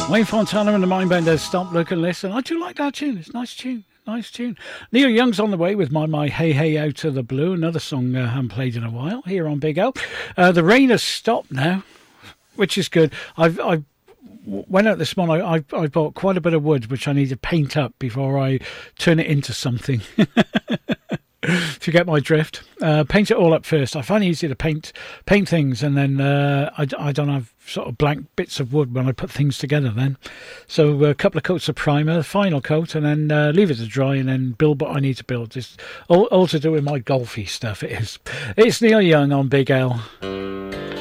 Wayne Fontana and the Mindbenders, Stop, Look and Listen. I do like that tune. It's a nice tune. Nice tune. Neil Young's on the way with My Hey Hey Out of the Blue, another song I haven't played in a while here on Big L. The rain has stopped now, which is good. I went out this morning. I bought quite a bit of wood, which I need to paint up before I turn it into something. If you get my drift, paint it all up first. I find it easy to paint things, and then I don't have sort of blank bits of wood when I put things together then. So a couple of coats of primer, the final coat, and then leave it to dry, and then build what I need to build. It's all to do with my golfy stuff, it is. It's Neil Young on Big L.